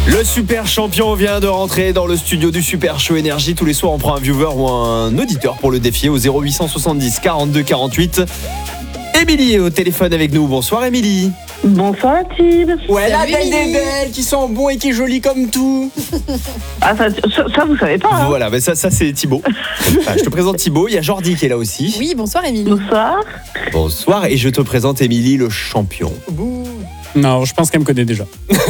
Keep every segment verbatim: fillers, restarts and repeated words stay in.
Le super champion vient de rentrer dans le studio du Super Show Énergie. Tous les soirs, on prend un viewer ou un auditeur pour le défier au zéro huit cent soixante-dix quarante-deux quarante-huit. Émilie est au téléphone avec nous. Bonsoir Émilie. Bonsoir Thib. Ouais, la belle des belles, qui sent bon et qui est jolie comme tout. Ah ça, ça, ça vous savez pas hein. Voilà, mais ça, ça c'est Thibaut. Enfin, je te présente Thibaut, il y a Jordi qui est là aussi. Oui, bonsoir Émilie. Bonsoir. Bonsoir, et je te présente Émilie le champion. Bouh. Non, je pense qu'elle me connaît déjà.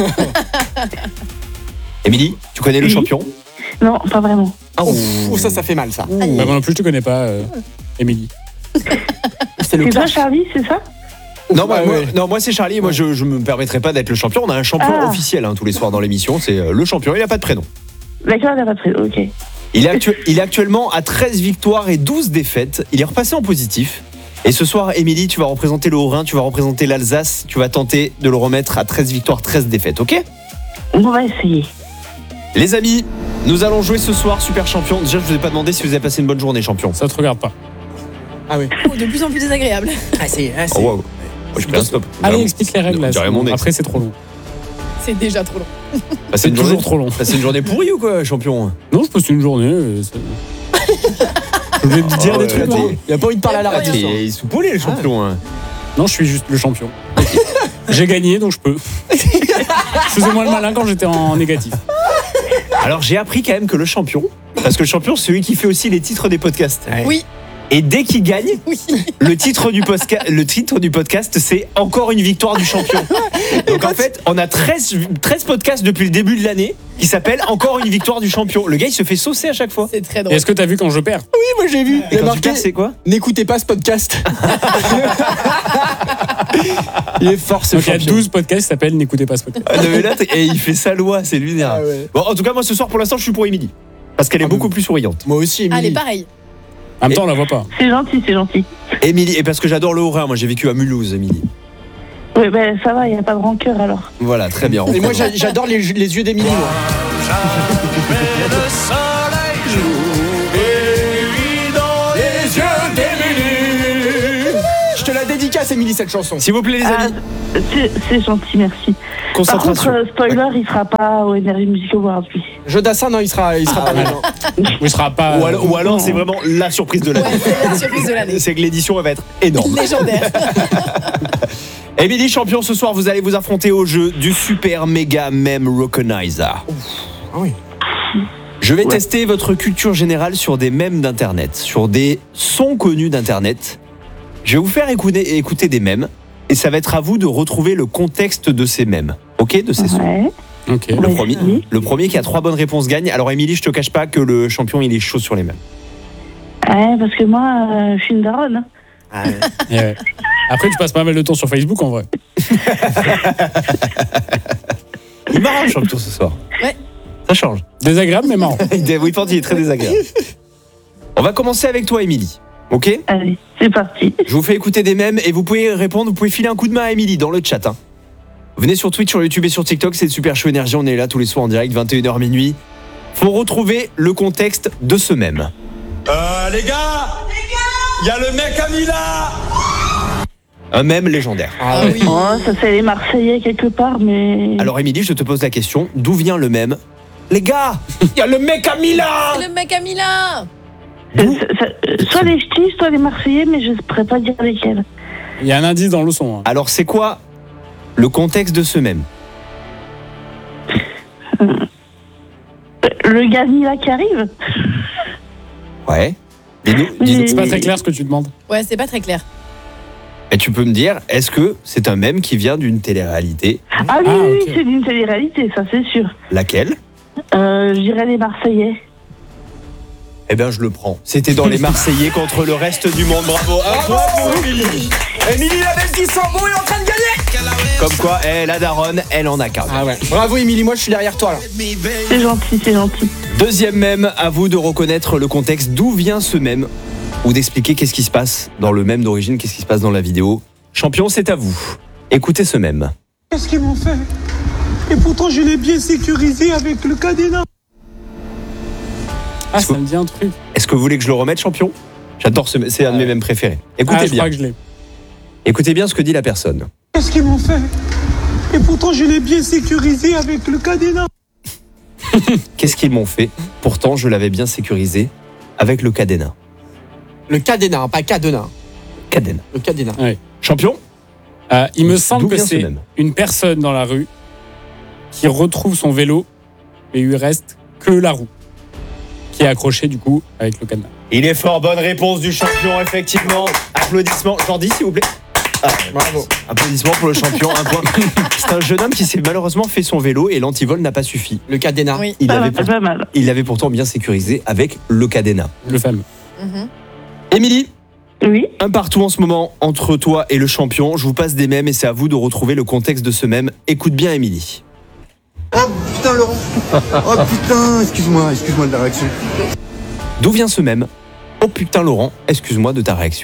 Émilie, tu connais le Oui. champion? Non, pas vraiment. Ah, Ouf, ouf, ça, ça fait mal ça. Bah, moi non plus, je te connais pas, euh, Émilie. C'est le C'est toi clash. Charlie, c'est ça? Non, moi, Ouais, moi- ouais. non, moi c'est Charlie. Moi, je, je me permettrai pas d'être le champion. On a un champion Ah. officiel hein, tous les soirs dans l'émission. C'est euh, le champion. Il a pas de prénom. D'accord, il n'y a pas de prénom, ok. Il est, actu- il est actuellement à treize victoires et douze défaites. Il est repassé en positif. Et ce soir, Émilie, tu vas représenter le Haut-Rhin, tu vas représenter l'Alsace. Tu vas tenter de le remettre à treize victoires, treize défaites, ok? On va essayer. Les amis, nous allons jouer ce soir Super Champion. Déjà, je vous ai pas demandé si vous avez passé une bonne journée, champion. Ça te regarde pas. Ah oui. Oh, de plus en plus désagréable. Ah, c'est. Ah, c'est- Oh, wow. Moi, je fais un stop. Allez, Vraiment. explique les règles là. On dirait mon ex. Après, c'est trop long. C'est déjà trop long. Passez C'est une toujours journée- trop long. Passez une journée pourrie ou quoi, champion? Non, je passe une journée. euh, c'est- Je vais te dire Ah des ouais, trucs. là, non t'es- Il a pas envie de parler à la Ah, radio. t'es- ce soir. il est sous-polé, le champion. hein. Non, je suis juste le champion. J'ai gagné, donc je peux. Je faisais moins le malin quand j'étais en négatif. Alors j'ai appris quand même que le champion, parce que le champion c'est celui qui fait aussi les titres des podcasts. Oui, Et dès qu'il gagne, oui. le titre du, posca- le titre du podcast c'est encore une victoire du champion. Donc en fait on a treize, treize podcasts depuis le début de l'année qui s'appellent encore une victoire du champion. Le gars il se fait saucer à chaque fois. C'est très Et drôle. est-ce que t'as vu quand je perds? Oui, moi j'ai vu. Et Il a quand tu marqué. perds c'est quoi? N'écoutez pas ce podcast. Il est fort ce Donc il y a champion. douze podcasts qui s'appellent N'écoutez pas ce podcast. Ah, non, mais là, et il fait sa loi, c'est lunaire. Ah ouais. Bon en tout cas moi ce soir pour l'instant je suis pour Émilie. Parce qu'elle est Ah, beaucoup mais- plus souriante. Moi aussi, Émilie. Allez, pareil. En même temps, on la voit pas. C'est gentil, c'est gentil. Émilie, et parce que j'adore le Haut-Rhin, moi j'ai vécu à Mulhouse, Émilie. Oui, ben ça va, il n'y a pas de rancœur alors. Voilà, très bien. Et moi j'a- j'adore les, les yeux d'Émilie. moi. Les yeux d'Émilie. Je te la dédicace, Émilie, cette chanson. S'il vous plaît les Ah, amis, c'est c'est gentil, merci. Par contre, concentration. euh, spoiler, il sera pas au Energy Music Awards, lui. Jodassin, non, il sera, il sera Ah, pas ouais. mal. Ou il sera pas. Ou alors, ou alors, c'est vraiment la surprise de l'année. Ouais, c'est la surprise de l'année. C'est que l'édition elle va être énorme. Légendaire. Émilie champion, ce soir vous allez vous affronter au jeu du Super Mega Meme Recognizer. Ah oui. Je vais Ouais. tester votre culture générale sur des mèmes d'internet, sur des sons connus d'internet. Je vais vous faire écouter, écouter des mèmes et ça va être à vous de retrouver le contexte de ces mèmes. Ok, de ces sons. Ouais. Ok. Le Ouais, premier, oui. le premier qui a trois bonnes réponses gagne. Alors Émilie, je te cache pas que le champion il est chaud sur les mèmes. Ouais, parce que moi, euh, je suis une daronne. hein. Ah ouais. Et ouais. Après, tu passes pas mal de temps sur Facebook en vrai. Il est marrant le champion ce soir. Ouais. Ça change. Désagréable, mais marrant. Oui, il est très désagréable. On va commencer avec toi Émilie. Ok? Allez, c'est parti. Je vous fais écouter des mèmes et vous pouvez répondre, vous pouvez filer un coup de main à Émilie dans le chat. Hein. Venez sur Twitch, sur YouTube et sur TikTok, c'est le Super Show Énergie, on est là tous les soirs en direct, vingt et une heures minuit. Faut retrouver le contexte de ce mème. Euh, les gars Il y a le mec à Mila. Un mème légendaire. Ah Ah ouais. oui. Oh, ça c'est les Marseillais quelque part, mais. Alors Émilie, je te pose la question, d'où vient le mème? Les gars, il y a le mec à Mila. C'est le mec à Milan. C'est- c'est- c'est- soit les ch'tis, soit les Marseillais, mais je ne pourrais pas dire lesquels. Il y a un indice dans le son. hein. Alors c'est quoi le contexte de ce mème? Le gaz Mila qui arrive. Ouais. Dis-nous, dis-nous. C'est pas très clair ce que tu demandes. Ouais, c'est pas très clair. Et tu peux me dire, est-ce que c'est un mème qui vient d'une télé-réalité? Ah oui, Ah, oui, ok. c'est d'une télé-réalité, ça c'est sûr. Laquelle? Euh, je dirais les Marseillais. Eh bien, je le prends. C'était dans les Marseillais contre le reste du monde. Bravo. À toi, Émilie. Émilie, la belle qui sent bon, il est en train de gagner. Comme quoi, eh, la daronne, elle en a qu'un. Ah ouais. Bravo, Émilie, moi je suis derrière toi là. C'est gentil, c'est gentil. Deuxième mème, à vous de reconnaître le contexte. D'où vient ce mème? Ou d'expliquer qu'est-ce qui se passe dans le mème d'origine, qu'est-ce qui se passe dans la vidéo. Champion, c'est à vous. Écoutez ce mème. Qu'est-ce qu'ils m'ont fait? Et pourtant, je l'ai bien sécurisé avec le cadenas. Ah, ça me dit un truc. Est-ce que vous voulez que je le remette, champion? J'adore ce c'est un de mes mèmes préférés. Écoutez Ah, je bien. crois que je l'ai. Écoutez bien ce que dit la personne. Qu'est-ce qu'ils m'ont fait? Et pourtant, je l'ai bien sécurisé avec le cadenas. Qu'est-ce qu'ils m'ont fait? Pourtant, je l'avais bien sécurisé avec le cadenas. Le cadenas, pas cadenas. Cadenas. Le cadenas. Champion? Euh, il me D'où semble que vient ce c'est même une personne dans la rue qui retrouve son vélo et il lui reste que la roue qui est accrochée du coup avec le cadenas. Il est fort, bonne réponse du champion, effectivement. Applaudissements. Jordi, s'il vous plaît. Ah, Bravo. applaudissements pour le champion, un point. C'est un jeune homme qui s'est malheureusement fait son vélo et l'antivol n'a pas suffi. Le cadenas. Oui. Il Pas l'avait mal, pour- pas mal. il l'avait pourtant bien sécurisé avec le cadenas. Le fameux. Mhm. Émilie, Oui. un partout en ce moment entre toi et le champion. Je vous passe des mèmes et c'est à vous de retrouver le contexte de ce mème. Écoute bien, Émilie. Oh putain Laurent. Oh putain, excuse-moi, excuse-moi de la réaction. D'où vient ce mème? Oh putain, Laurent, excuse-moi de ta réaction.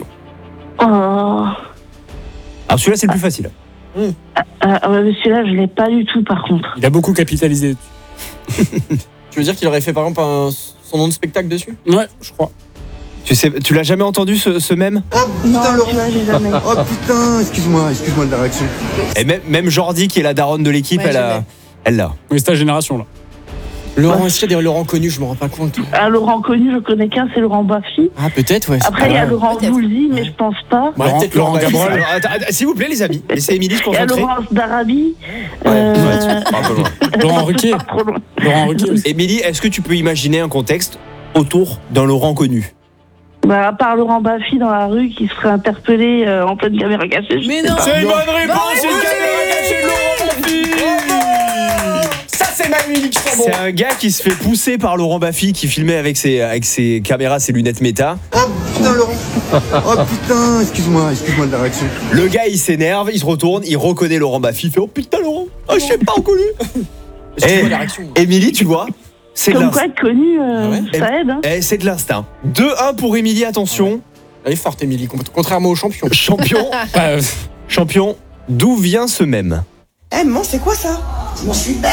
Oh. Alors celui-là, c'est le plus facile. Euh, euh, Celui-là, je l'ai pas du tout, par contre. Il a beaucoup capitalisé dessus. Tu veux dire qu'il aurait fait par exemple un- son nom de spectacle dessus? Ouais, je crois. Tu sais, tu l'as jamais entendu ce, ce mème? Oh Non, putain Laurent. celui-là, j'ai jamais. Oh putain, excuse-moi, excuse-moi de la réaction. Et même, même Jordi, qui est la daronne de l'équipe, Ouais, elle je a, l'ai. elle l'a. Oui, c'est ta génération là. Laurent, est-ce qu'il y a des Laurent connus? Je me rends pas compte. Un Laurent connu, je connais qu'un, c'est Laurent Baffy. Ah, peut-être, ouais. Après, il y a ouais. Laurent Peut-être. Voulzy, mais je pense pas. Ouais, Laurent- peut-être Laurent Baffy. Cabrol. Alors, attends, attends, s'il vous plaît, les amis, laissez Émilie se Il y a concentrer. Laurent d'Arabie. Ouais, Euh, ouais, un peu loin. Laurent Ruquier. Pas trop loin. Laurent Ruquier aussi. Émilie, est-ce que tu peux imaginer un contexte autour d'un Laurent connu? Bah, à part Laurent Baffy dans la rue qui serait interpellé euh, en pleine caméra cachée. je Mais sais non. pas. C'est une bonne réponse, Bah, c'est une oui. caméra cachée de Laurent Baffy. Ça, c'est ma musique qui sent bon. C'est un gars qui se fait pousser par Laurent Baffy qui filmait avec ses, avec ses caméras, ses lunettes méta. Oh putain Laurent. Oh putain, excuse-moi, excuse-moi de la réaction. Le gars il s'énerve, il se retourne, il reconnaît Laurent Baffy, il fait oh putain Laurent, oh je sais pas reconnu. Excuse-moi Eh. la réaction. Émilie, tu vois, c'est de Comme quoi, l'instinct. être connu, euh, Ah ouais ça aide. Hein. Eh, c'est de l'instinct. deux un pour Émilie, attention. Elle est forte, Émilie, contrairement au champion. Champion, Bah, euh, champion, d'où vient ce mème? Eh maman, c'est quoi ça? Mon super.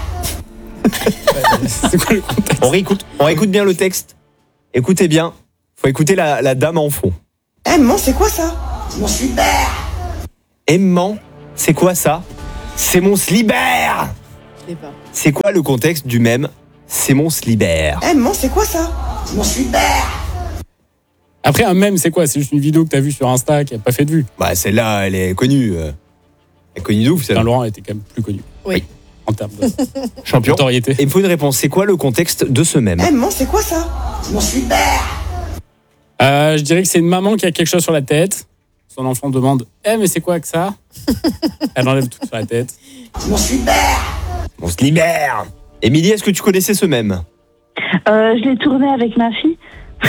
c'est quoi le contexte? On réécoute, on réécoute bien le texte. Écoutez bien, faut écouter la, la dame en fond. Eh maman, c'est quoi ça? Mon super. Aimant, c'est quoi ça? C'est mon slibert. Je l'ai pas. C'est quoi le contexte du mème? C'est mon slibert. Eh maman, c'est quoi ça? Mon super. Après, un mème, c'est quoi? C'est juste une vidéo que t'as vue sur Insta qui a pas fait de vue. Bah celle-là, elle est connue. euh. Elle est connue de ouf, Putain, celle-là. Laurent était quand même plus connu. Oui. En termes de Champion. notoriété. Et il me faut une réponse. C'est quoi le contexte de ce mème? Eh maman, c'est quoi ça? Mon super. Euh, je dirais que c'est une maman qui a quelque chose sur la tête. Son enfant demande Eh, mais c'est quoi que ça? Elle enlève tout sur la tête. Mon super. On se libère. Émilie, est-ce que tu connaissais ce mème? Euh, je l'ai tourné avec ma fille.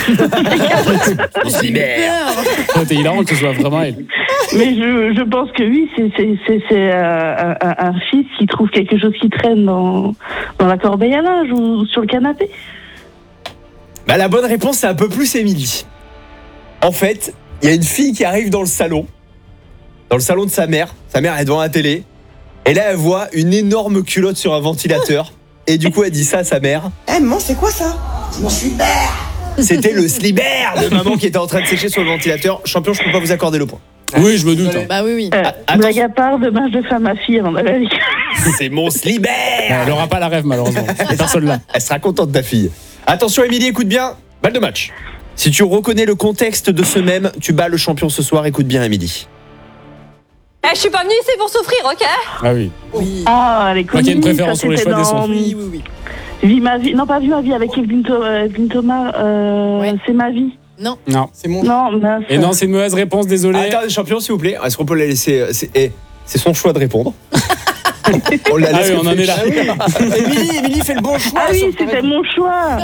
On se libère. Ça, T'es hilarant que ce soit vraiment elle. Mais je, je pense que oui, c'est, c'est, c'est, c'est euh, un, un fils qui trouve quelque chose qui traîne dans, dans la corbeille à linge ou sur le canapé. Bah la bonne réponse, c'est un peu plus Émilie. En fait, il y a une fille qui arrive dans le salon. Dans le salon de sa mère. Sa mère est devant la télé. Et là, elle voit une énorme culotte sur un ventilateur. Et du coup, elle dit ça à sa mère. Eh maman, c'est quoi ça? Mon super. C'était le slibert de maman qui était en train de sécher sur le ventilateur. Champion, je peux pas vous accorder le point. Oui, je me doute. hein. Bah oui, oui. Euh, attends. blague à part, demain je fais à ma fille avant d'aller à l'école. C'est mon slibert. Elle aura pas la rêve, malheureusement. Personne là. Elle sera contente, ta fille. Attention, Émilie, écoute bien. Balle de match. Si tu reconnais le contexte de ce mème, tu bats le champion ce soir. Écoute bien, Émilie. Eh, je suis pas venue ici pour souffrir, ok? Ah oui. Oui. Ah, elle est Moi qui ai une connue, préférence ça, sur les c'était choix des dans sons. Oui, oui, oui. Vie ma vie. Non, pas Vie ma vie avec Evelyne Tho- euh, Evelyne Thomas. Euh, Ouais. C'est ma vie. Non. Non. C'est mon. Non, mince. Et non, c'est une mauvaise réponse, désolé. Attends, champion, s'il vous plaît. Est-ce qu'on peut la laisser euh, C'est eh, c'est son choix de répondre. On la Ah laisse oui, on en est là. réfléchir. Émilie, Émilie fait le bon choix. Ah oui, sur- c'était mon choix.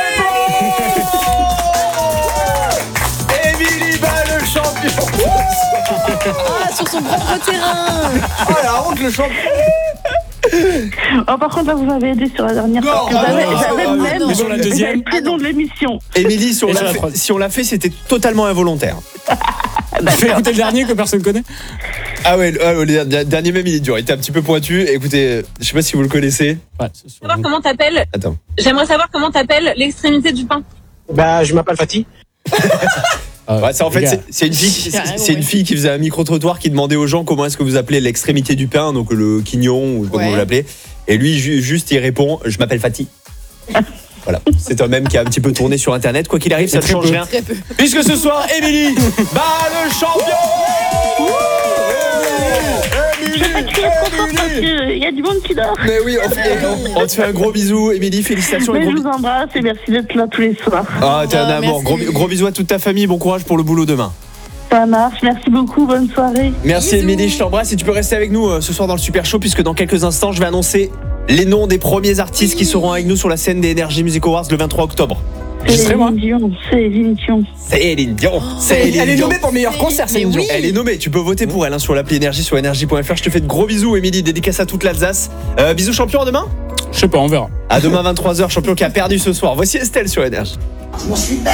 Émilie bat le champion. Ah, sur son propre terrain. Oh la honte, le champion. Oh, par contre, là, vous m'avez aidé sur la dernière Non, partie. ah J'avais non, j'avais ah le non, même. mais sur la deuxième J'avais le nom de l'émission. Émilie, si on Et sur l'a la fait, troisième. si on l'a fait, c'était totalement involontaire. Fais écouter le dernier que personne connaît. Ah ouais, le, ah ouais, le dernier- dernier même, il est dur. Il était un petit peu pointu. Écoutez, je sais pas si vous le connaissez. Ouais, c'est sûr. Savoir comment t'appelles. Attends. J'aimerais savoir comment t'appelles l'extrémité du pain. Bah, je m'appelle Fatih. Ah, Ouais, ça, en fait, les gars. c'est- c'est une fille, qui- Carrément, c'est une ouais. fille qui faisait un micro-trottoir qui demandait aux gens comment est-ce que vous appelez l'extrémité du pain, donc le quignon ou comment Ouais. vous l'appelez. Et lui, ju- juste, il répond, je m'appelle Fatih. Voilà, c'est un mème qui a un petit peu tourné sur Internet. Quoi qu'il arrive, ça ne Très change peu. rien. Très peu. Puisque ce soir, Émilie bat le champion. Je vais pas crier trop fort parce qu'il y a du monde qui dort. Mais oui, on, fait- on te fait un gros bisou, Émilie, félicitations. Et Mais gros je vous embrasse et merci d'être là tous les soirs. Ah, t'es un Ah, amour. merci. Gros, gros bisous à toute ta famille. Bon courage pour le boulot demain. Ça marche, merci beaucoup, bonne soirée. Merci Bisous. Émilie, je t'embrasse. Et tu peux rester avec nous euh, ce soir dans le Super Show, puisque dans quelques instants, je vais annoncer les noms des premiers artistes qui seront avec nous sur la scène des Energy Music Awards le vingt-trois octobre. J'y serai, moi. Céline Dion, Céline Dion. Céline Dion. Céline Elle est Dion. nommée pour le meilleur concert, Mais Céline Dion. oui. Elle est nommée, tu peux voter pour elle hein, sur l'appli Énergie, sur énergie point f r. Je te fais de gros bisous, Émilie, dédicace à toute l'Alsace. Euh, bisous champion, à demain. Je sais pas, on verra. À demain vingt-trois heures, champion qui a perdu ce soir. Voici Estelle sur Énergie.